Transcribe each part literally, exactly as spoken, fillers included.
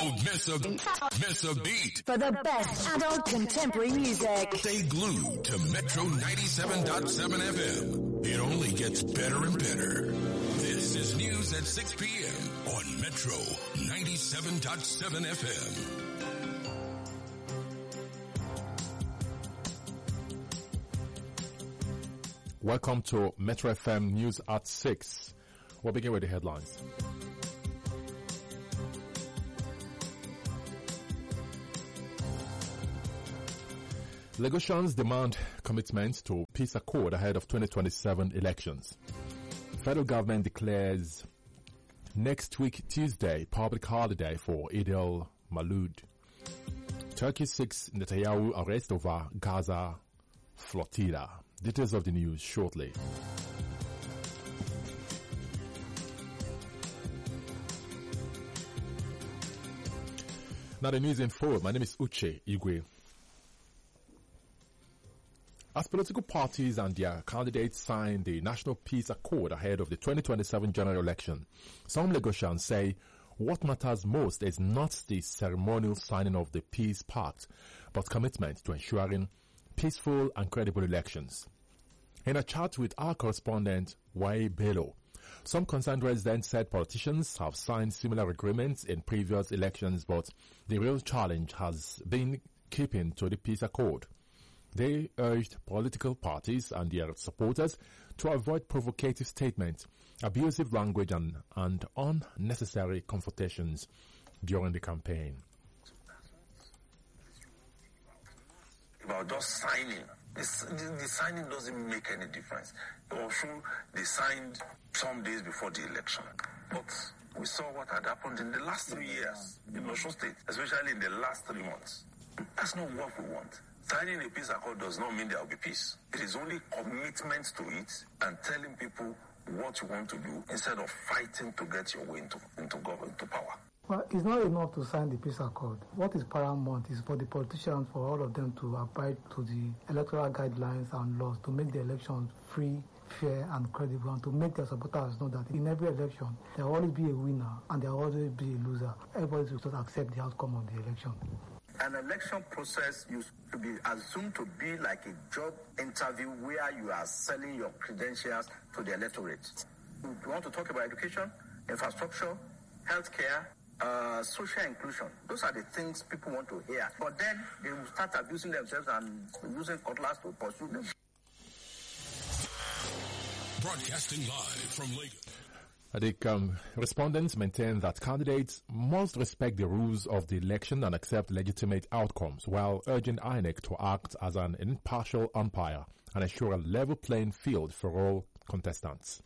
Don't miss a, miss a beat. For the best adult contemporary music. Stay glued to Metro ninety-seven point seven F M. It only gets better and better. This is news at six p.m. on Metro ninety-seven point seven F M. Welcome to Metro F M News at six. We'll begin with the headlines. Lagosians demand commitment to peace accord ahead of twenty twenty-seven elections. Federal government declares next week Tuesday public holiday for Eid al-Maulud. Turkey seeks Netanyahu arrest over Gaza flotilla. Details of the news shortly. Now the news in full. My name is Uche Igwe. As political parties and their candidates sign the National Peace Accord ahead of the twenty twenty-seven general election, some Lagosians say what matters most is not the ceremonial signing of the Peace Pact, but commitment to ensuring peaceful and credible elections. In a chat with our correspondent, Wai Bello, some concerned residents said politicians have signed similar agreements in previous elections, but the real challenge has been keeping to the peace accord. They urged political parties and their supporters to avoid provocative statements, abusive language and, and unnecessary confrontations during the campaign. About just signing. This, the, the signing doesn't make any difference. Also, they signed some days before the election. But we saw what had happened in the last three years in Osun State, especially in the last three months. That's not what we want. Signing a peace accord does not mean there will be peace. It is only commitment to it and telling people what you want to do instead of fighting to get your way into, into government, into power. Well, it's not enough to sign the peace accord. What is paramount is for the politicians, for all of them to abide to the electoral guidelines and laws to make the elections free, fair and credible, and to make their supporters know that in every election there will always be a winner and there will always be a loser. Everybody should accept the outcome of the election. An election process used to be assumed to be like a job interview where you are selling your credentials to the electorate. We want to talk about education, infrastructure, healthcare, Uh, social inclusion. Those are the things people want to hear. But then they will start abusing themselves and using cutlass to pursue them. Broadcasting live from Lagos. The um, respondents maintain that candidates must respect the rules of the election and accept legitimate outcomes, while urging I N E C to act as an impartial umpire and ensure a level playing field for all contestants.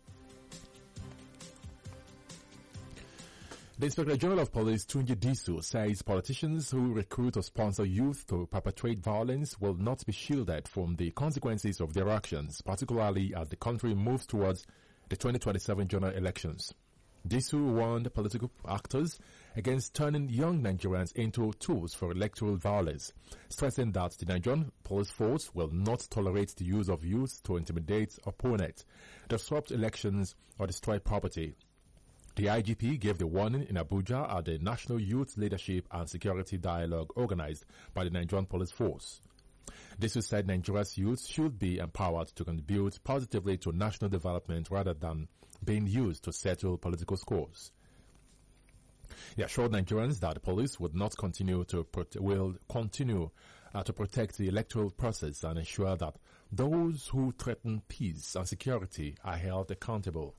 The Inspector General of Police, Tunji Disu, says politicians who recruit or sponsor youth to perpetrate violence will not be shielded from the consequences of their actions, particularly as the country moves towards the twenty twenty-seven general elections. Disu warned political actors against turning young Nigerians into tools for electoral violence, stressing that the Nigerian police force will not tolerate the use of youth to intimidate opponents, disrupt elections, or destroy property. The I G P gave the warning in Abuja at the National Youth Leadership and Security Dialogue organized by the Nigerian Police Force. This was said Nigeria's youth should be empowered to contribute positively to national development rather than being used to settle political scores. He assured Nigerians that the police would not continue to prote- will continue uh, to protect the electoral process and ensure that those who threaten peace and security are held accountable.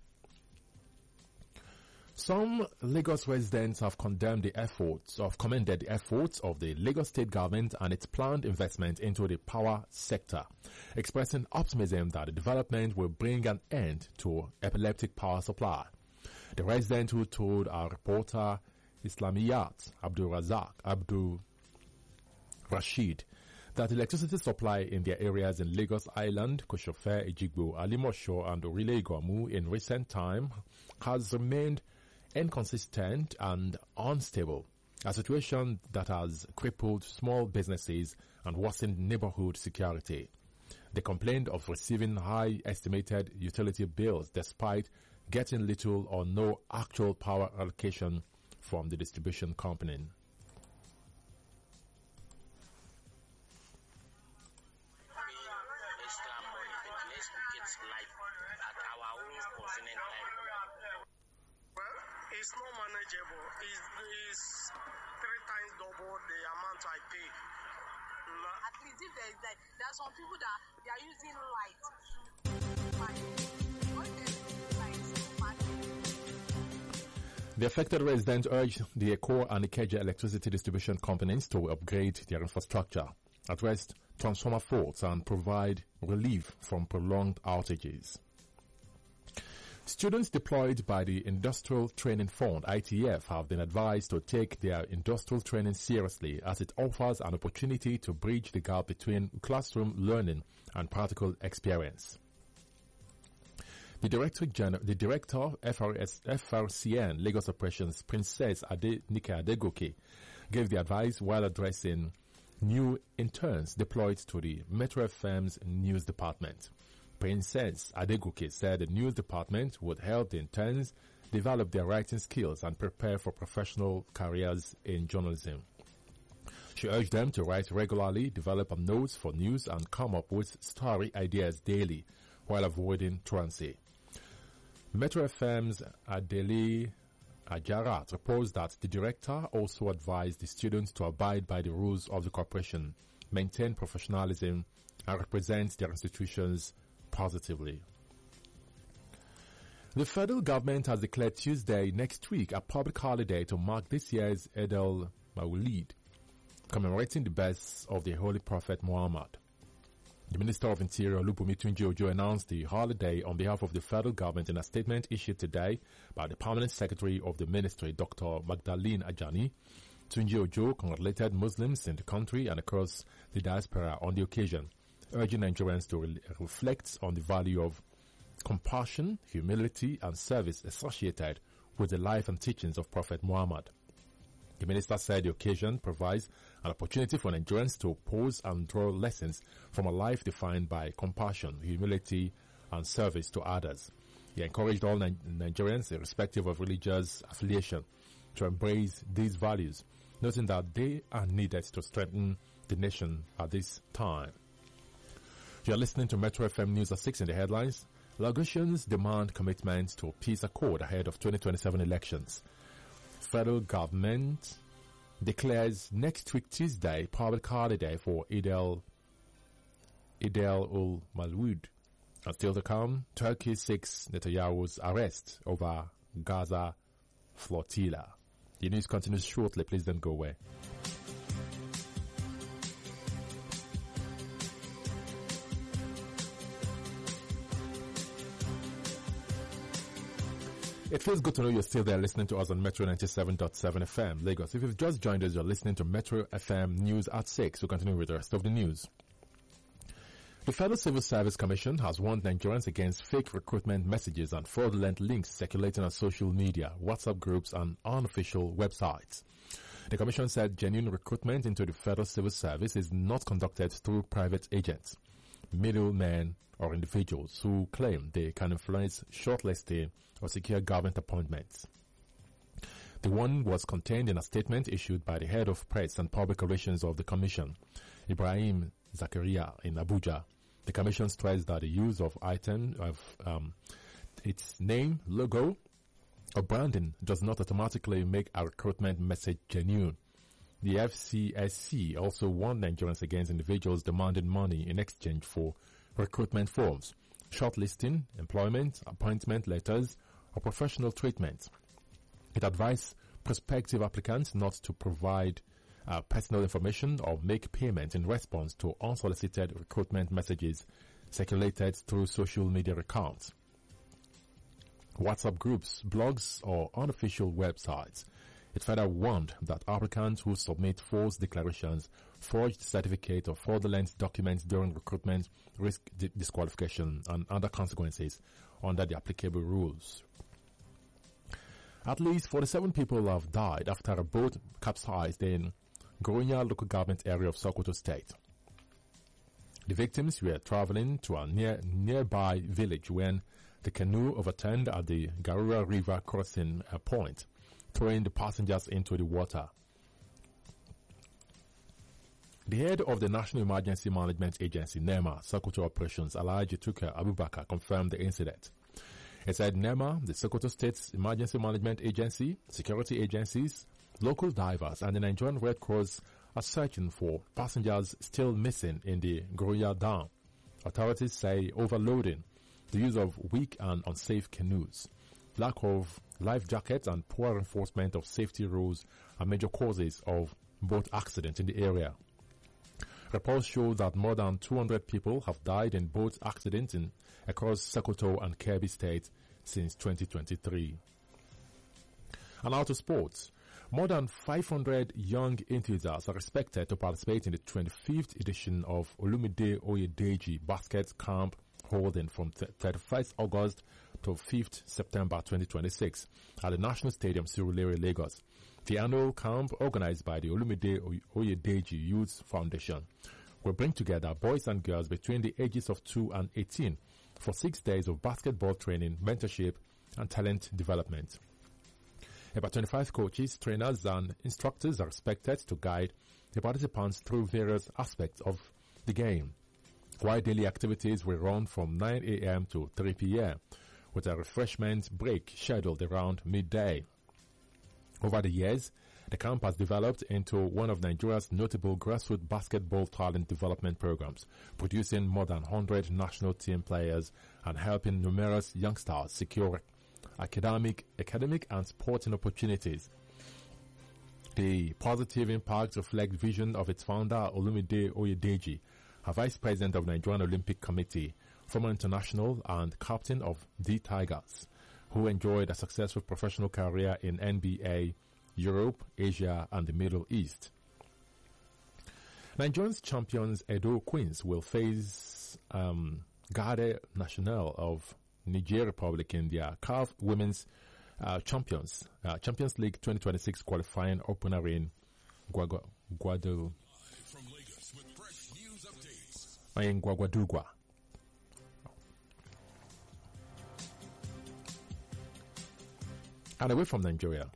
Some Lagos residents have condemned the efforts of commended the efforts of the Lagos state government and its planned investment into the power sector, expressing optimism that the development will bring an end to epileptic power supply. The resident who told our reporter Islamiyat Abdul Razak Abdul Rashid that electricity supply in their areas in Lagos Island, Koshofe, Ejigbo, Alimosho and Orile Igwamu in recent time has remained inconsistent and unstable, a situation that has crippled small businesses and worsened neighborhood security. They complained of receiving high estimated utility bills despite getting little or no actual power allocation from the distribution company. It's not manageable. It's, it's three times double the amount I pay. At least if there is like, there are some people that they are using light to find. The affected residents urged the Eko and Ikeja electricity distribution companies to upgrade their infrastructure, address transformer faults, and provide relief from prolonged outages. Students deployed by the Industrial Training Fund, I T F, have been advised to take their industrial training seriously as it offers an opportunity to bridge the gap between classroom learning and practical experience. The Director General, the Director of F R S, F R C N Lagos Operations, Princess Ade, Nika Adegoke, gave the advice while addressing new interns deployed to the Metro F M's news department. Princess Adegoke said the news department would help the interns develop their writing skills and prepare for professional careers in journalism. She urged them to write regularly, develop notes for news, and come up with story ideas daily while avoiding truancy. Metro F M's Adele Ajarat reports that the director also advised the students to abide by the rules of the corporation, maintain professionalism, and represent their institutions positively. The federal government has declared Tuesday next week a public holiday to mark this year's Eid al-Mawlid, commemorating the birth of the Holy Prophet Muhammad. The Minister of Interior, Olubunmi Tunji-Ojo, announced the holiday on behalf of the federal government in a statement issued today by the Permanent Secretary of the Ministry, Doctor Magdalene Ajani. Tunji-Ojo congratulated Muslims in the country and across the diaspora on the occasion, urging Nigerians to re- reflect on the value of compassion, humility, and service associated with the life and teachings of Prophet Muhammad. The minister said the occasion provides an opportunity for Nigerians to pause and draw lessons from a life defined by compassion, humility, and service to others. He encouraged all Ni- Nigerians, irrespective of religious affiliation, to embrace these values, noting that they are needed to strengthen the nation at this time. You are listening to Metro F M News at six in the headlines. Lagosians demand commitment to peace accord ahead of twenty twenty-seven elections. Federal government declares next week Tuesday public holiday for Eid al-Mawlid. And still to come, Turkey seeks Netanyahu's arrest over Gaza flotilla. The news continues shortly. Please don't go away. It feels good to know you're still there listening to us on Metro ninety-seven point seven F M, Lagos. If you've just joined us, you're listening to Metro F M News at six. We'll continue with the rest of the news. The Federal Civil Service Commission has warned Nigerians against fake recruitment messages and fraudulent links circulating on social media, WhatsApp groups, and unofficial websites. The Commission said genuine recruitment into the Federal Civil Service is not conducted through private agents, middlemen, or individuals who claim they can influence shortlisting or secure government appointments. The one was contained in a statement issued by the head of press and public relations of the Commission, Ibrahim Zakaria, in Abuja. The Commission stressed that the use of item of um, its name, logo, or branding does not automatically make a recruitment message genuine. The F C S C also warned Nigerians against individuals demanding money in exchange for recruitment forms, shortlisting, employment, appointment letters, or professional treatment. It advised prospective applicants not to provide uh, personal information or make payment in response to unsolicited recruitment messages circulated through social media accounts, WhatsApp groups, blogs, or unofficial websites. It further warned that applicants who submit false declarations, forged certificate, or fraudulent documents during recruitment risk di- disqualification and other consequences under the applicable rules. At least forty-seven people have died after a boat capsized in Goronya local government area of Sokoto State. The victims were traveling to a near, nearby village when the canoe overturned at the Garura River crossing uh, point. throwing the passengers into the water. The head of the National Emergency Management Agency, NEMA, Sokoto Operations, Alhaji Tukur Abubakar, confirmed the incident. He said NEMA, the Sokoto State's Emergency Management Agency, security agencies, local divers, and the Nigerian Red Cross are searching for passengers still missing in the Groya Dam. Authorities say overloading, the use of weak and unsafe canoes, lack of life jackets, and poor enforcement of safety rules are major causes of boat accidents in the area. Reports show that more than two hundred people have died in boat accidents in, across Sokoto and Kebbi states since twenty twenty-three. And now to sports. More than five hundred young enthusiasts are expected to participate in the twenty-fifth edition of Olumide Oyedeji Basket Camp holding from thirty-first August to fifth September twenty twenty-six at the National Stadium, Surulere, Lagos. The annual camp, organized by the Olumide Oyedeji Youth Foundation, will bring together boys and girls between the ages of two and eighteen for six days of basketball training, mentorship, and talent development. About twenty-five coaches, trainers, and instructors are expected to guide the participants through various aspects of the game, while daily activities will run from nine a.m. to three p.m., with a refreshment break scheduled around midday. Over the years, the camp has developed into one of Nigeria's notable grassroots basketball talent development programs, producing more than one hundred national team players and helping numerous youngsters secure academic, academic and sporting opportunities. The positive impact reflects vision of its founder, Olumide Oyedeji, a vice president of Nigerian Olympic Committee, former international and captain of the Tigers, who enjoyed a successful professional career in N B A, Europe, Asia, and the Middle East. Nigerian champions Edo Queens will face um, Garde Nationale of Niger Republic in their C A F Women's uh, Champions uh, Champions League twenty twenty-six qualifying opener in Guadu, Guadu, From Lagos with fresh news updates. in Guaguadugua. And away from Nigeria,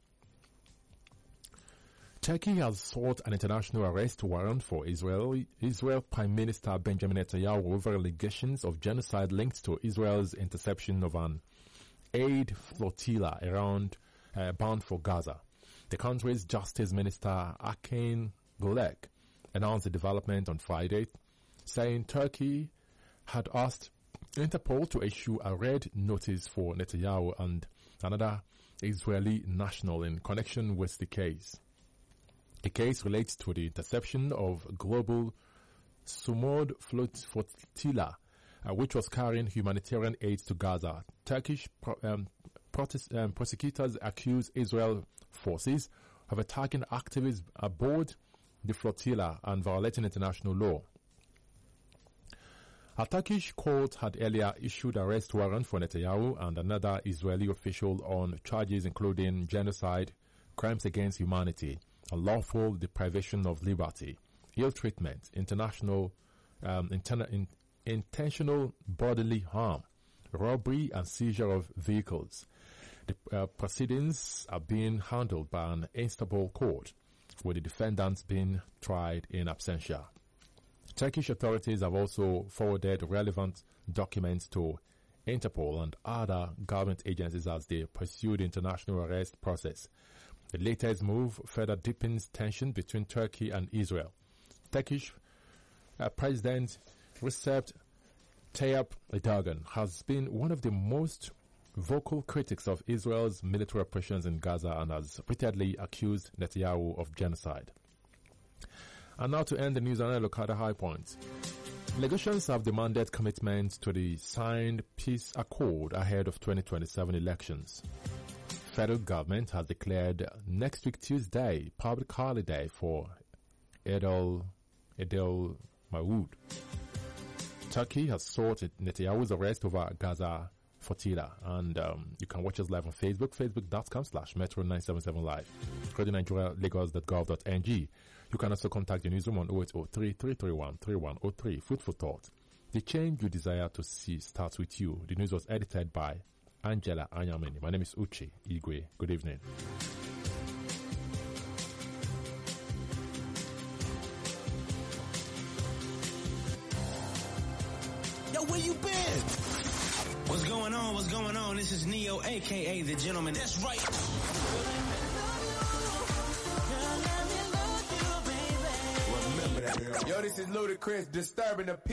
Turkey has sought an international arrest warrant for Israel, Israel Prime Minister Benjamin Netanyahu over allegations of genocide linked to Israel's interception of an aid flotilla around uh, bound for Gaza. The country's Justice Minister Akin Golek announced the development on Friday, saying Turkey had asked Interpol to issue a red notice for Netanyahu and another Israeli national in connection with the case. The case relates to the interception of global Sumud flotilla, uh, which was carrying humanitarian aid to Gaza. Turkish pro- um, protest, um, prosecutors accuse Israel forces of attacking activists aboard the flotilla and violating international law. A Turkish court had earlier issued arrest warrant for Netanyahu and another Israeli official on charges including genocide, crimes against humanity, unlawful deprivation of liberty, ill treatment, international, um, interna- in, intentional bodily harm, robbery, and seizure of vehicles. The uh, proceedings are being handled by an Istanbul court, with the defendants being tried in absentia. Turkish authorities have also forwarded relevant documents to Interpol and other government agencies as they pursue the international arrest process. The latest move further deepens tension between Turkey and Israel. Turkish uh, President Recep Tayyip Erdogan has been one of the most vocal critics of Israel's military operations in Gaza and has repeatedly accused Netanyahu of genocide. And now to end the news, and I look at the high points. Negotiations have demanded commitment to the signed peace accord ahead of twenty twenty-seven elections. Federal government has declared next week Tuesday public holiday for Eid al-Eid al-Mawlud. Turkey has sought Netanyahu's arrest over Gaza flotilla, and um, you can watch us live on Facebook, facebook.com slash Metro nine seven seven live, Radio Nigeria, Lagos dot gov dot n g. You can also contact the newsroom on oh eight oh three, three three one, three one oh three. Food for thought. The change you desire to see starts with you. The news was edited by Angela Anyamini. My name is Uche Igwe. Good evening. Yo, where you been? What's going on? What's going on? This is Neo, a k a. The Gentleman. That's right. Remember that. Yo, this is Ludacris, disturbing the